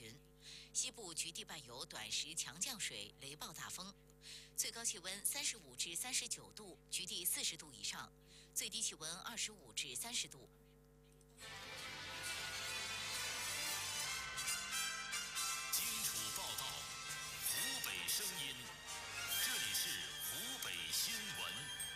群，西部局地伴有短时强降水、雷暴大风，最高气温35至39度，局地40度以上，最低气温25至30度。 荆楚报道，湖北声音，这里是湖北新闻。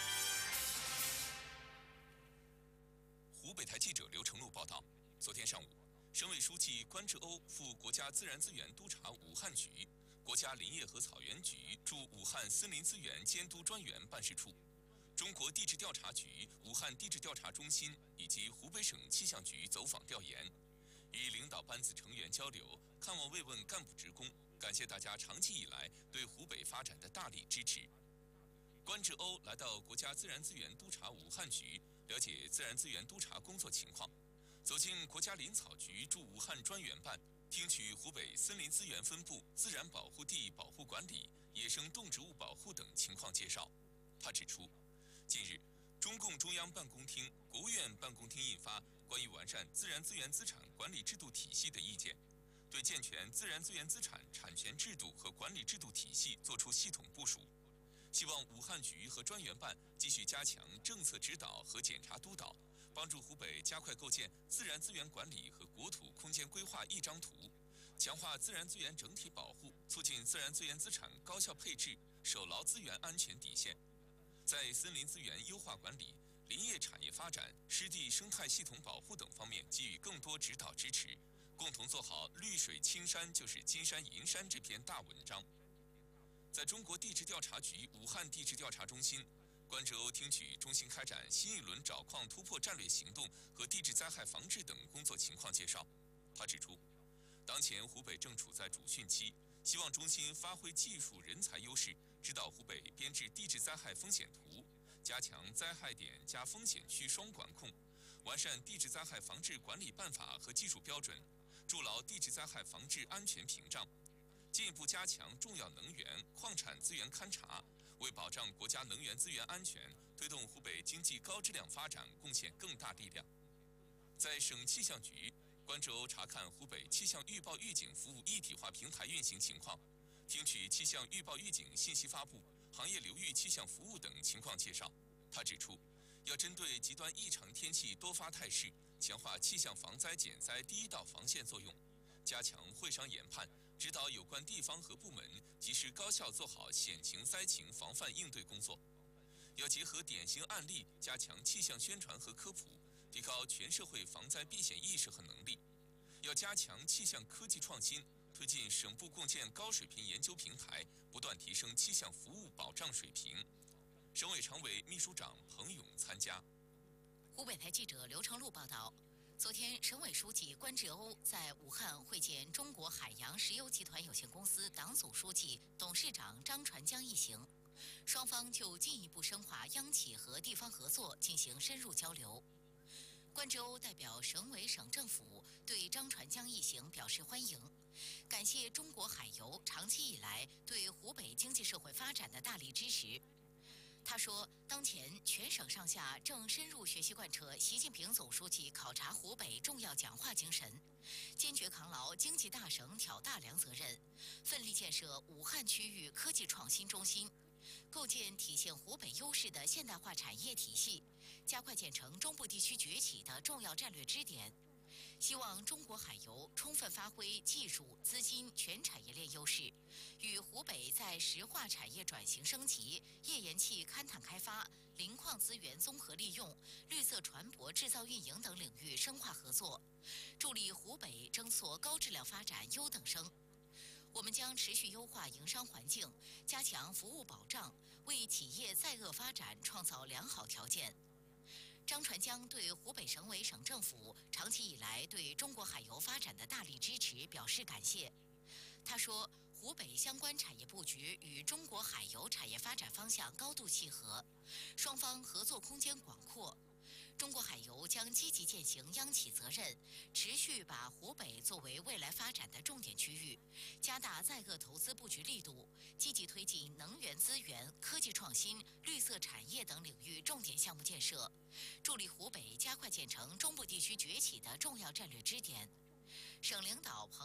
湖北台记者刘成禄报道，昨天上午，省委书记关志欧赴国家自然资源督察武汉局、国家林业和草原局驻武汉森林资源监督专员办事处、中国地质调查局武汉地质调查中心以及湖北省气象局走访调研，与领导班子成员交流，看望慰问干部职工，感谢大家长期以来对湖北发展的大力支持。关志欧来到国家自然资源督察武汉局，了解自然资源督察工作情况，走进国家林草局驻武汉专员办，听取湖北森林资源分部自然保护地保护管理、野生动植物保护等情况介绍。他指出，近日，中共中央办公厅、国务院办公厅印发《关于完善自然资源资产管理制度体系的意见》，对健全自然资源资产产权制度和管理制度体系作出系统部署。希望武汉局和专员办继续加强政策指导和检查督导，帮助湖北加快构建自然资源管理和国土空间规划一张图，强化自然资源整体保护，促进自然资源资产高效配置，守牢资源安全底线。在森林资源优化管理、林业产业发展、湿地生态系统保护等方面给予更多指导支持，共同做好绿水青山就是金山银山这篇大文章。在中国地质调查局武汉地质调查中心，关志欧听取中心开展新一轮找矿突破战略行动和地质灾害防治等工作情况介绍。他指出，当前湖北正处在主汛期，希望中心发挥技术人才优势，指导湖北编制地质灾害风险图，加强灾害点加风险区双管控，完善地质灾害防治管理办法和技术标准，筑牢地质灾害防治安全屏障。进一步加强重要能源、矿产资源勘察，为保障国家能源资源安全、推动湖北经济高质量发展贡献更大力量。在省气象局，关志欧查看湖北气象预报预警服务一体化平台运行情况，听取气象预报预警信息发布、行业流域气象服务等情况介绍。他指出，要针对极端异常天气多发态势，强化气象防灾减灾第一道防线作用，加强会商研判，指导有关地方和部门及时高效做好险情灾情防范应对工作。要结合典型案例，加强气象宣传和科普，提高全社会防灾避险意识和能力。要加强气象科技创新，推进省部共建高水平研究平台，不断提升气象服务保障水平。省委常委秘书长彭勇参加。 湖北台记者刘成禄报道。昨天，省委书记关志欧在武汉会见中国海洋石油集团有限公司党组书记、董事长张传江一行，双方就进一步深化央企和地方合作进行深入交流。关志欧代表省委省政府对张传江一行表示欢迎，感谢中国海油长期以来对湖北经济社会发展的大力支持。他说，当前全省上下正深入学习贯彻习近平总书记考察湖北重要讲话精神，坚决扛牢经济大省挑大梁责任，奋力建设武汉区域科技创新中心，构建体现湖北优势的现代化产业体系，加快建成中部地区崛起的重要战略支点。希望中国海油充分发挥技术、资金全产业链优势，与湖北在石化产业转型升级、页岩气勘探开发、磷矿资源综合利用、绿色船舶制造运营等领域深化合作，助力湖北争做高质量发展优等生。我们将持续优化营商环境，加强服务保障，为企业再恶发展创造良好条件。张传江对湖北省委省政府长期以来对中国海油发展的大力支持表示感谢。他说，湖北相关产业布局与中国海油产业发展方向高度契合，双方合作空间广阔。中国海油将积极践行央企责任，持续把湖北作为未来发展的重点区域，加大在鄂投资布局力度，积极推进能源资源、科技创新、绿色产业等领域重点项目建设，助力湖北加快建成中部地区崛起的重要战略支点。省领导彭